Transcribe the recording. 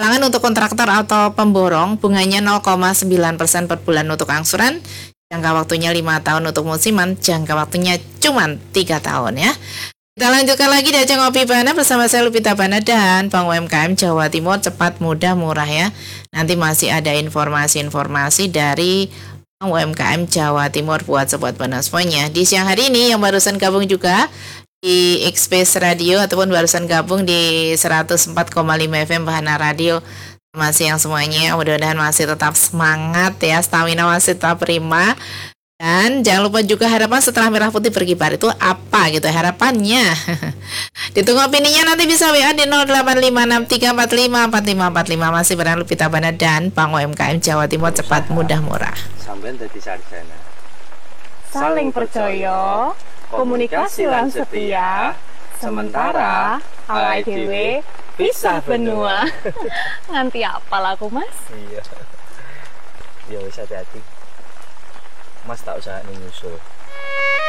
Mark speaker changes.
Speaker 1: Kalangan untuk kontraktor atau pemborong, bunganya 0,9% per bulan untuk angsuran, jangka waktunya 5 tahun untuk musiman, jangka waktunya cuma 3 tahun ya. Kita lanjutkan lagi di ajang Ngopi Bana bersama saya Lupita Bana dan Bank UMKM Jawa Timur, cepat, mudah, murah ya. Nanti masih ada informasi-informasi dari Bank UMKM Jawa Timur buat sobat Bana semuanya. Di siang hari ini yang barusan gabung juga di X-Space Radio ataupun barusan gabung di 104,5 FM Bahana Radio, masih yang semuanya mudah-mudahan masih tetap semangat ya, stamina masih tetap prima. Dan jangan lupa juga harapan setelah merah putih berkibar itu apa gitu harapannya. Ditunggu opininya, nanti bisa WA di 085634545545. Masih bareng Lupita Bana dan Bank UMKM Jawa Timur, cepat, mudah, murah.
Speaker 2: Sampeyan dadi sarjana.
Speaker 3: Saling percaya, komunikasi lan setia, sementara awake dhewe pisah benua. Nganti apa laku, Mas?
Speaker 2: Iya. Ya wis hati-hati. Mas tak usah nyusul.